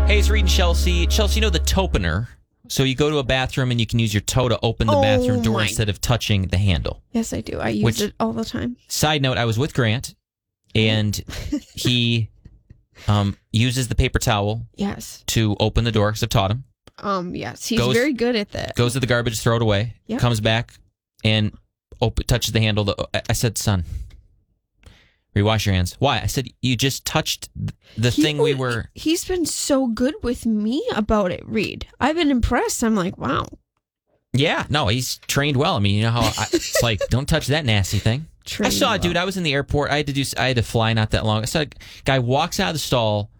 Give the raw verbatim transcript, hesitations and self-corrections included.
Hey, it's Reed and Chelsea. Chelsea, you know the topener. So you go to a bathroom and you can use your toe to open the Oh bathroom door my- instead of touching the handle. Yes, I do. I use Which- it all the time. Side note, I was with Grant, and he um, uses the paper towel Yes. to open the door because I've taught him. Um. Yes, he's Goes- very good at that. Goes to the garbage, throw it away, Yep. comes back, and op- touches the handle. The- I- I said, son, rewash your hands. Why? I said, you just touched th- the He thing we would- were... He's been so good with me about it, Reed. I've been impressed. I'm like, wow. Yeah, no, he's trained well. I mean, you know how I, it's like, don't touch that nasty thing. Trained I saw a well. dude. I was in the airport. I had to do. I had to fly not that long. I saw a guy walks out of the stall,